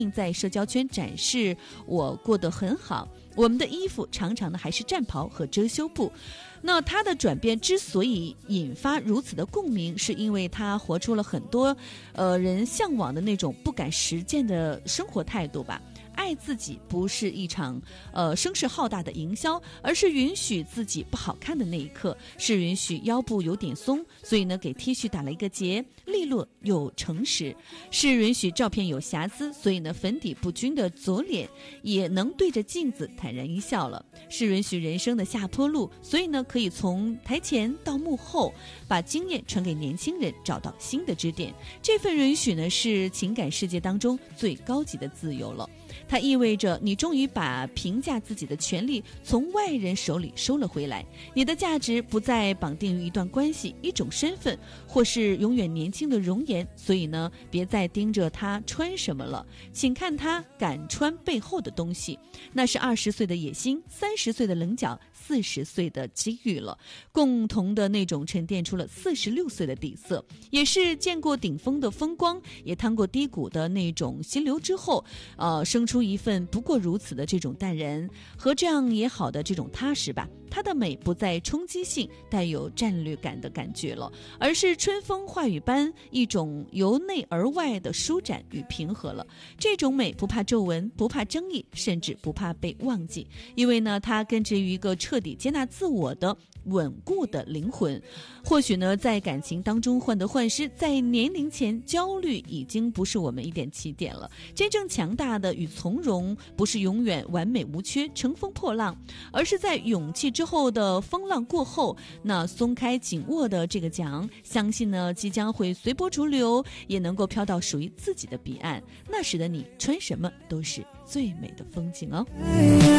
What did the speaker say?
在社交圈展示我过得很好。我们的衣服常常呢还是战袍和遮羞布。那他的转变之所以引发如此的共鸣，是因为他活出了很多人向往的那种不敢实践的生活态度吧。爱自己不是一场声势浩大的营销，而是允许自己不好看的那一刻，是允许腰部有点松，所以呢给 T 恤打了一个结，利落又诚实，是允许照片有瑕疵，所以呢粉底不均的左脸也能对着镜子坦然一笑了，是允许人生的下坡路，所以呢可以从台前到幕后，把经验传给年轻人，找到新的支点。这份允许呢是情感世界当中最高级的自由了，它意味着你终于把评价自己的权利从外人手里收了回来，你的价值不再绑定于一段关系、一种身份，或是永远年轻的容颜。所以呢，别再盯着他穿什么了，请看他敢穿背后的东西。那是20岁的野心，30岁的棱角，40岁的机遇了，共同的那种沉淀出了46岁的底色，也是见过顶峰的风光，也趟过低谷的那种心流之后，生出一份不过如此的这种淡然和这样也好的这种踏实吧。它的美不再冲击性带有战略感的感觉了，而是春风化雨般一种由内而外的舒展与平和了。这种美不怕皱纹，不怕争议，甚至不怕被忘记，因为呢它根植于一个彻底接纳自我的稳固的灵魂。或许呢在感情当中患得患失，在年龄前焦虑已经不是我们一点起点了。真正强大的与从容不是永远完美无缺乘风破浪，而是在勇气之后的风浪过后，那松开紧握的这个桨，相信呢即将会随波逐流，也能够飘到属于自己的彼岸。那时的你穿什么都是最美的风景哦。